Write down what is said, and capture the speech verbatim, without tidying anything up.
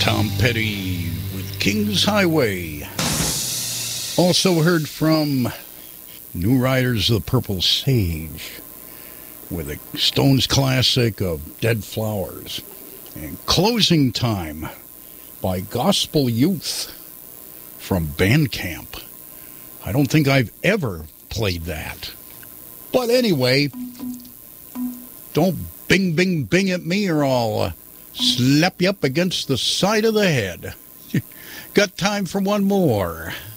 Tom Petty with King's Highway. Also heard from New Riders of the Purple Sage with a Stones classic of Dead Flowers. And Closing Time by Gospel Youth from Bandcamp. I don't think I've ever played that. But anyway, don't bing, bing, bing at me or I'll uh, slap you up against the side of the head. Got time for one more.